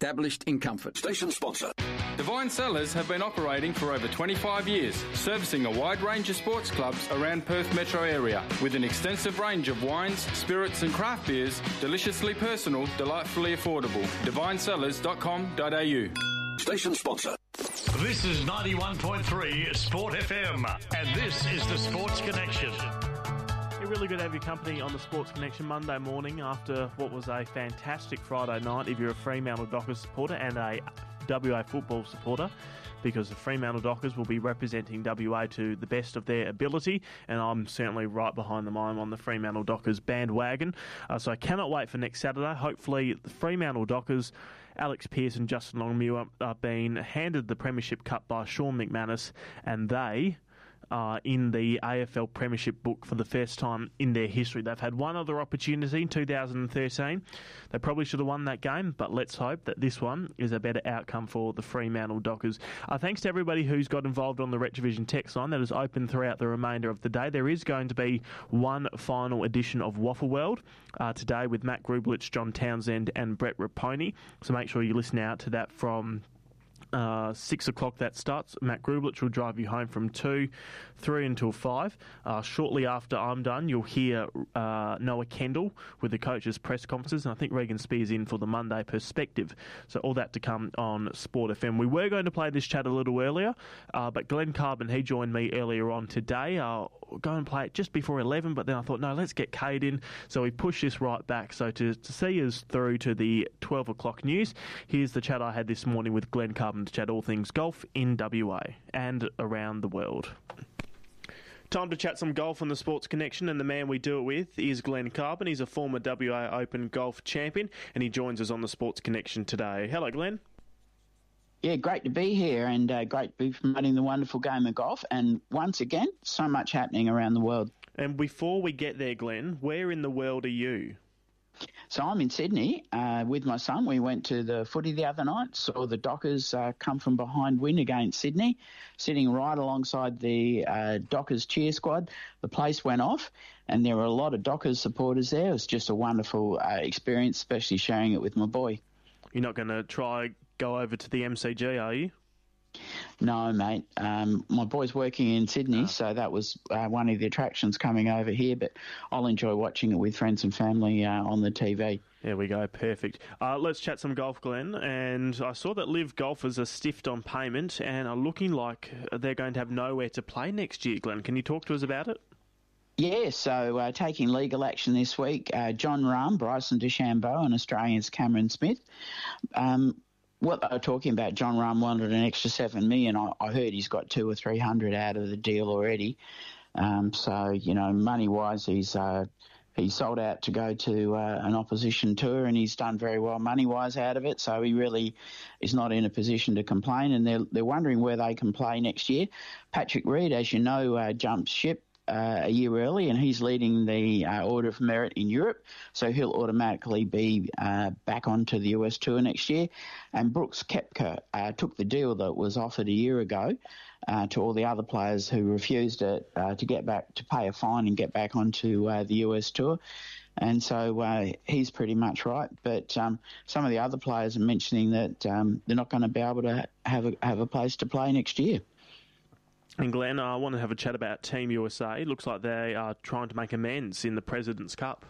established in comfort. Station sponsor. Divine Cellars have been operating for over 25 years, servicing a wide range of sports clubs around Perth metro area, with an extensive range of wines, spirits and craft beers, deliciously personal, delightfully affordable. divinecellars.com.au. Station sponsor. This is 91.3 Sport FM, and this is the Sports Connection. Really good to have your company on the Sports Connection Monday morning after what was a fantastic Friday night if you're a Fremantle Dockers supporter and a WA football supporter, because the Fremantle Dockers will be representing WA to the best of their ability, and I'm certainly right behind them. I'm on the Fremantle Dockers bandwagon, so I cannot wait for next Saturday. Hopefully the Fremantle Dockers, Alex Pearce and Justin Longmuir, are being handed the Premiership Cup by Sean McManus, and they in the AFL Premiership book for the first time in their history. They've had one other opportunity in 2013. They probably should have won that game, but let's hope that this one is a better outcome for the Fremantle Dockers. Thanks to everybody who's got involved on the Retrovision text line that is open throughout the remainder of the day. There is going to be one final edition of Waffle World today with Matt Grublich, John Townsend and Brett Raponi, so make sure you listen out to that from 6 o'clock that starts. Matt Grublich will drive you home from 2, 3 until 5. Shortly after I'm done, you'll hear Noah Kendall with the coaches' press conferences, and I think Regan Spears in for the Monday Perspective. So all that to come on Sport FM. We were going to play this chat a little earlier, but Glenn Carbon, he joined me earlier on today. We'll go and play it just before 11, but then I thought, no, let's get Cade in. So we pushed this right back. So to see us through to the 12 o'clock news, here's the chat I had this morning with Glenn Carbon to chat all things golf in WA and around the world. Time to chat some golf on the Sports Connection, and the man we do it with is Glenn Carbon. He's a former WA Open golf champion, and he joins us on the Sports Connection today. Hello, Glenn. Yeah, great to be here, and great to be promoting the wonderful game of golf. And once again, so much happening around the world. And before we get there, Glenn, where in the world are you? So I'm in Sydney with my son. We went to the footy the other night, saw the Dockers come from behind win against Sydney, sitting right alongside the Dockers cheer squad. The place went off, and there were a lot of Dockers supporters there. It was just a wonderful experience, especially sharing it with my boy. You're not going to go over to the MCG, are you? No, mate. My boy's working in Sydney, so that was one of the attractions coming over here, but I'll enjoy watching it with friends and family on the TV. There we go, perfect. Let's chat some golf, Glenn, and I saw that Live golfers are stiffed on payment and are looking like they're going to have nowhere to play next year, Glenn. Can you talk to us about it? Yeah, so taking legal action this week, John Rahm, Bryson DeChambeau and Australians Cameron Smith. What they were talking about, John Rahm wanted an extra $7 million. I heard he's got 200 or 300 out of the deal already. So, you know, money-wise, he's sold out to go to an opposition tour, and he's done very well money-wise out of it. So he really is not in a position to complain, and they're wondering where they can play next year. Patrick Reed, as you know, jumped ship a year early, and he's leading the Order of Merit in Europe, so he'll automatically be back onto the US Tour next year. And Brooks Koepka took the deal that was offered a year ago to all the other players who refused it to get back, to pay a fine and get back onto the US Tour. And so he's pretty much right. But some of the other players are mentioning that they're not going to be able to have a place to play next year. And Glenn, I want to have a chat about Team USA. It looks like they are trying to make amends in the President's Cup.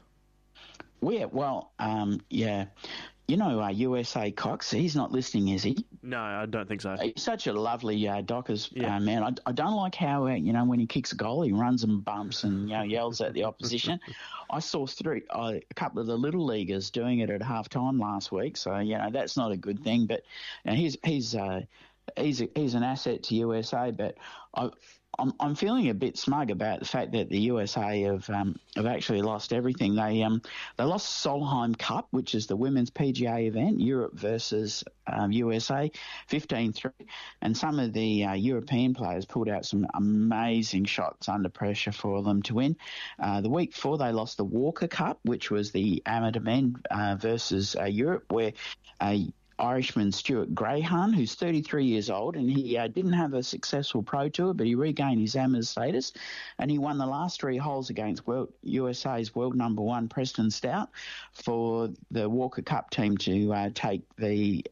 Yeah. You know, USA Cox, he's not listening, is he? No, I don't think so. He's such a lovely Dockers man. I don't like how, when he kicks a goal, he runs and bumps and, yells at the opposition. I saw a couple of the little leaguers doing it at half-time last week, so, that's not a good thing. But he's an asset to USA, but I'm feeling a bit smug about the fact that the USA have actually lost everything. They lost Solheim Cup, which is the women's PGA event, Europe versus USA, 15-3, and some of the European players pulled out some amazing shots under pressure for them to win. The week before, they lost the Walker Cup, which was the amateur men versus Europe, where Irishman Stuart Grayhan, who's 33 years old, and he didn't have a successful pro tour, but he regained his amateur status, and he won the last 3 holes against USA's world number 1 Preston Stout for the Walker Cup team to take the